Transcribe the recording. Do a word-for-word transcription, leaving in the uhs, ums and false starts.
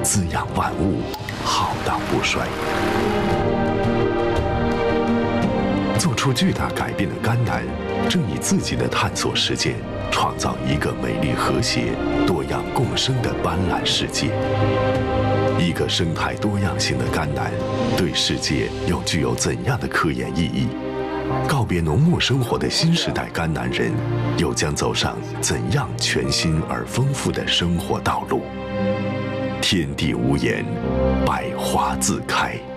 滋养万物，浩荡不衰。做出巨大改变的甘南，正以自己的探索实践，创造一个美丽和谐、多样共生的斑斓世界。一个生态多样性的甘南，对世界又具有怎样的科研意义？告别农牧生活的新时代甘南人，又将走上怎样全新而丰富的生活道路？天地无言，百花自开。